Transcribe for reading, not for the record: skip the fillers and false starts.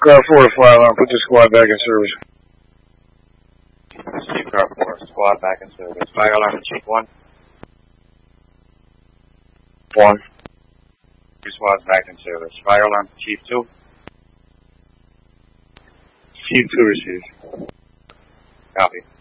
Car 4 to fire alarm. Put the squad back in service. Chief Car 4, squad back in service. Fire alarm to Chief 1. 1. 2 squads back in service. Fire alarm to Chief 2. Chief 2 received. Copy.